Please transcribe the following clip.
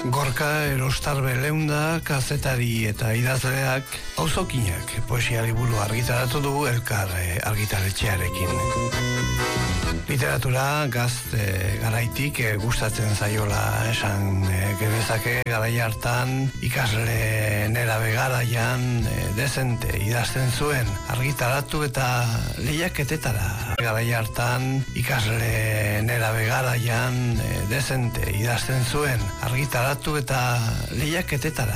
Gorka Erostarbe Leunda, kazetari eta idazleak auzokinak poesia liburu argitaratu du Elkar argitaletxearekin. Literatura gazte garaitik gustatzen zaiola esan genezake, garai hartan ikasle nerabe garaian dezente idazten zuen argitaratu eta lehiaketetara. Garai hartan ikasle nerabe garaian dezente idazten zuen argitaratu eta lehiaketetara.